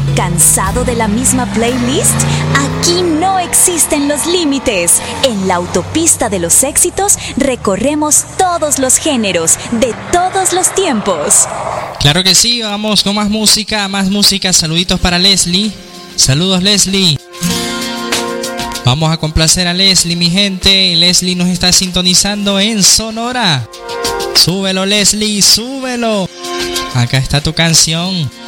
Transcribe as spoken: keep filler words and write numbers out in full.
¿Cansado de la misma playlist? Aquí no existen los límites. En la autopista de los éxitos recorremos todos los géneros, de todos los tiempos. Claro que sí, vamos con más música, más música. Saluditos para Leslie. Saludos, Leslie. Vamos a complacer a Leslie, mi gente. Leslie nos está sintonizando en Sonora. Súbelo, Leslie, súbelo. Acá está tu canción.